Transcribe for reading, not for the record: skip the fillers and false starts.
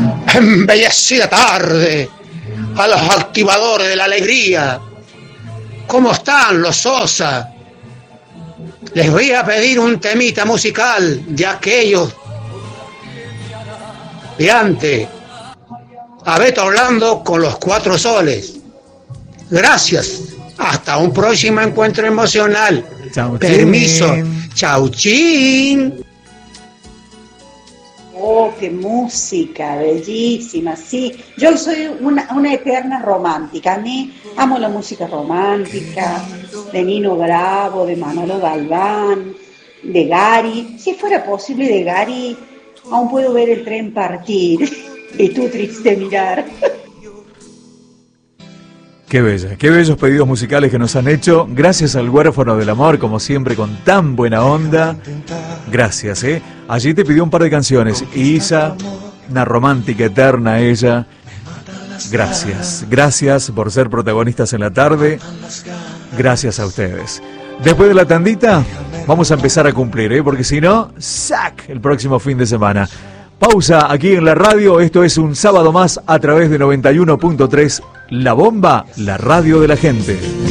embellecida tarde, a los activadores de la alegría. ¿Cómo están los Sosa? Les voy a pedir un temita musical de aquellos de antes. A Beto Orlando con los 4 soles. Gracias. Hasta un próximo encuentro emocional. Chau, permiso. Chauchín. Oh, qué música, bellísima, sí. Yo soy una eterna romántica. A mí amo la música romántica, de Nino Bravo, de Manolo Galván, de Gary. Si fuera posible, de Gary, aún puedo ver el tren partir y tú triste mirar. Qué bella, qué bellos pedidos musicales que nos han hecho. Gracias al Huérfano del Amor, como siempre, con tan buena onda. Gracias, ¿eh? Allí te pidió un par de canciones. Isa, una romántica eterna ella. Gracias, gracias por ser protagonistas en la tarde. Gracias a ustedes. Después de la tandita, vamos a empezar a cumplir, ¿eh? Porque si no, ¡sac! El próximo fin de semana. Pausa aquí en la radio, esto es un sábado más a través de 91.3 La Bomba, la radio de la gente.